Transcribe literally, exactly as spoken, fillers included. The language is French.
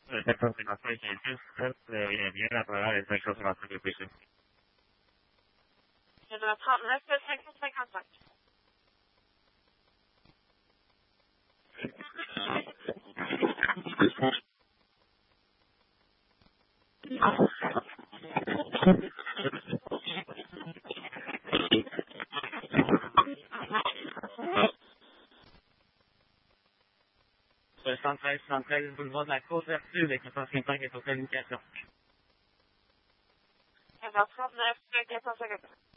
Le quatre cent cinquante-cinq est juste prête, euh, il y a bien la première et cinq cent cinquante-cinq est plus. C'est le trente-neuf cinq cent cinquante-cinq. soixante-treize soixante-treize, boulevard de la Côte-Vertu, le quatre cent cinquante-cinq est en communication. C'est le trente-neuf quatre cent cinquante-cinq.